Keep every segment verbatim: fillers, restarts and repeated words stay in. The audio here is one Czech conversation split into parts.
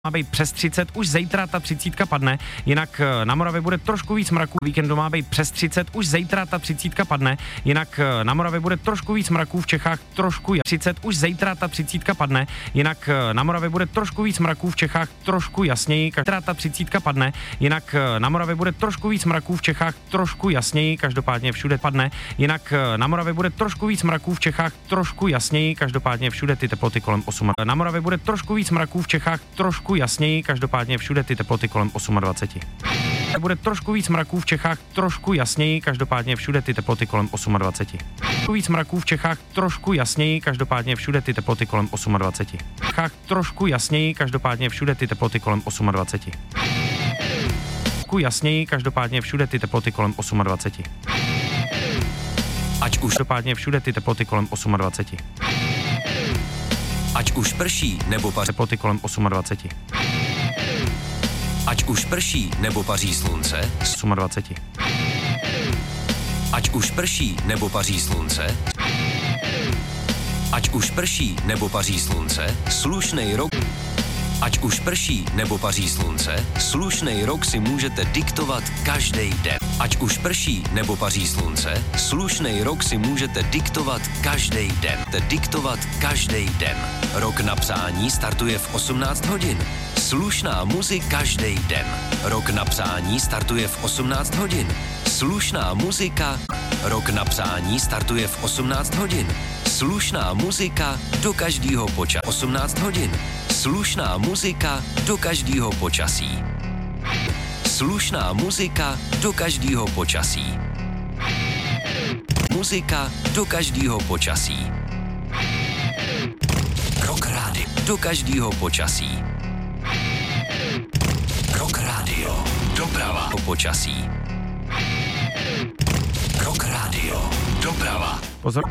Má být přes třicet, už zítra ta třicítka padne, jinak na Moravě bude trošku víc mraků, víkendu má být přes třicet, už zítra ta třicítka padne, jinak na Moravě bude trošku víc mraků, v Čechách trošku třicet, už zítra ta třicítka padne, jinak na Moravě bude trošku víc mraků, v Čechách trošku jasněji, zítra ta třicítka padne, jinak na Moravě bude trošku víc mraků, v Čechách trošku jasněji, každopádně všude padne, jinak na Moravě bude trošku víc mraků, v Čechách trošku jasněji, každopádně všude ty teploty kolem osm. Na Moravě bude trošku víc mraků, v Čechách trošku jasněji, každopádně všude ty teploty kolem dvacet osm. Bude trošku víc mraků, v Čechách trošku jasněji, každopádně všude ty teploty kolem dvacet osm. Trošku víc mraků, v Čechách trošku jasněji, každopádně všude ty teploty kolem dvacet osm. V Čechách trošku jasněji, každopádně všude ty teploty kolem dvacet osm. Trošku jasněji, každopádně všude ty teploty kolem dvacet osm. Ať už Každopádně všude ty teploty kolem dvacet osm. Ať už prší nebo paří Teploty kolem dvacet osm. Ať už prší nebo paří slunce, dvacet osm. ať už prší nebo paří slunce, ať už prší nebo paří slunce, slušnej rok. Ať už prší nebo paří slunce, slušnej rok si můžete diktovat každý den. Ať už prší nebo paří slunce, slušnej rok si můžete diktovat každý den. Te diktovat každý den. Rok na psání startuje v osmnáct hodin. Slušná muzika každý den. Rok na psání startuje v osmnáct hodin. Slušná muzika. Rok na psání startuje v osmnáct hodin. Slušná muzika do každého počasí. osmnáct hodin. Slušná muzika do každého počasí. Slušná muzika do každého počasí. Muzika do každého počasí. Rock rádio do každého počasí. Rock rádio. Doprava. O počasí. Rock rádio. Doprava. Pozor.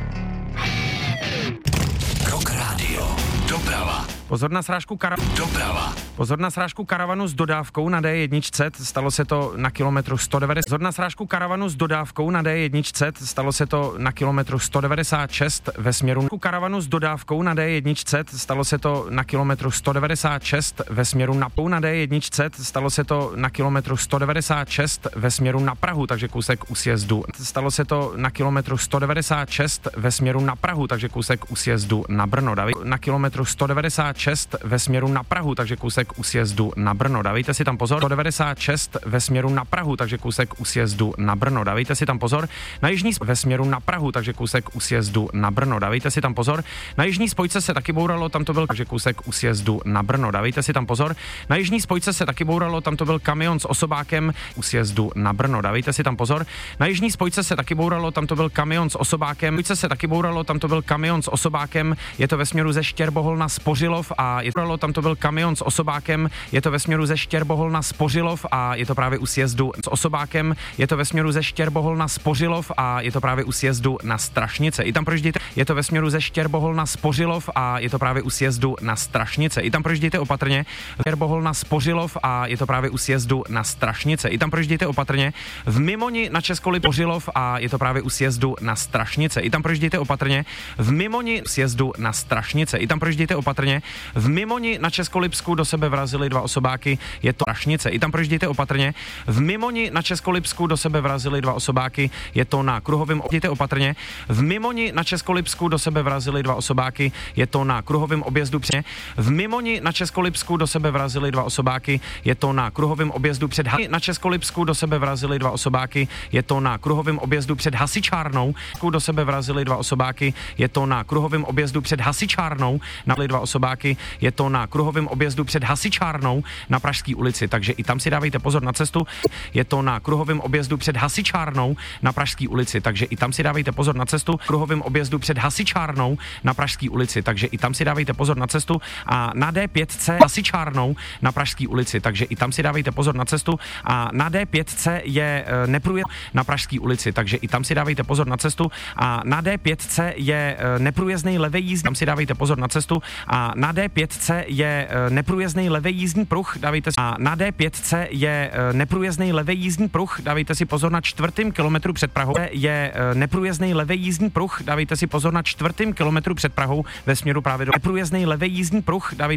Rock rádio. Doprava. Pozor na srážku kara... Doprava. Pozor na srážku karavanu s dodávkou na D jedna. Stalo se to na kilometru sto devadesát. Pozor na srážku karavanu s dodávkou na D jedna. Stalo se to na kilometru sto devadesát šest ve směru karavanu s dodávkou na D jedna. Stalo se to na kilometru sto devadesát šest ve směru na na D jedna. Stalo se to na kilometru sto devadesát šest ve směru na Prahu, takže kousek u sjezdu. Stalo se to na kilometru sto devadesát šest ve směru na Prahu, takže kousek u sjezdu na Brno. Na kilometru sto devadesát šest ve směru na Prahu, takže kousek u sjezdu na Brno. Dávejte si tam pozor. sto devadesát šest ve směru na Prahu, takže kousek u sjezdu na Brno. Dávejte si tam pozor. Na jižní ve směru na Prahu, takže kousek u sjezdu na Brno. Dávejte si tam pozor. Na jižní spojce se taky bouralo, tam to byl takže kousek u sjezdu na Brno. Dávejte si tam pozor. Na jižní spojce se taky bouralo, tam to byl kamion s osobákem u sjezdu na Brno. Dávejte si tam pozor. Na jižní spojce se taky bouralo, tam to byl kamion s osobákem. Spojce se taky bouralo, tam to byl kamion s osobákem. Je to ve směru ze Štěrbohol na Spořilov a je to tam to byl kamion s osobákem. Je to ve směru ze Štěrbohol na Spořilov a je to právě u sjezdu s osobákem. Je to ve směru ze Štěrbohol na Spořilov a je to právě u sjezdu na Strašnice. I tam projíždějte. Je to ve směru ze Štěrbohol na Spořilov a je to právě u sjezdu na Strašnice. I tam projíždějte opatrně. Štěrbohol na Spořilov a je to právě u sjezdu na Strašnice. I tam projíždějte opatrně. V Mimoni na Českolip Spořilov a je to právě u sjezdu na Strašnice. I tam projíždějte opatrně. V Mimoni sjezdu na Strašnice. I tam projíždějte opatrně. V Mimoni na Českolipsku do sebe vrazili dva osobáky, je to Strašnice. I tam projíždějte opatrně. V Mimoni na Českolipsku do sebe vrazili dva osobáky, je to na kruhovém objezdu opatrně. V Mimoni na Českolipsku do sebe vrazili dva osobáky, je to na kruhovém objezdu před. V Mimoni na Českolipsku do sebe vrazili dva osobáky, je to na kruhovém objezdu před na Českolipsku do sebe vrazili dva osobáky, je to na kruhovém objezdu před Hasičárnou. Do sebe vrazili dva osobáky, je to na kruhovém objezdu před Hasičárnou. Na dva osobáky, je to na kruhovém objezdu před Hasičárnou na Pražské ulici, takže i tam si dávejte pozor na cestu. Je to na kruhovém objezdu před Hasičárnou na Pražské ulici, takže i tam si dávejte pozor na cestu. Kruhovém objezdu před Hasičárnou na Pražské ulici, takže i tam si dávejte pozor na cestu. A na D pět C Hasičárnou na Pražské ulici, takže i tam si dávejte pozor na cestu. A na D pět C je e, neprůjezdný na Pražské ulici, takže i tam si dávejte pozor na cestu. A na D pět C je e, neprůjezdný levý jízdní, tam si dávejte pozor na cestu. A na D pět C je neprůjezdný levý jízdní pruh, dávejte si. A na D pět C je neprůjezdný levý jízdní pruh, dávejte si pozor na čtvrtém kilometru před Prahou. Je neprůjezdný levý jízdní pruh, dávejte si pozor na čtvrtém kilometru před Prahou ve směru právě do neprůjezdný levý jízdní pruh, dávejte